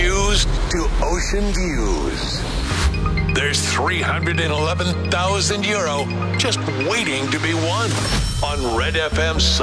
news to ocean views. There's €311,000 just waiting to be won on Red FM's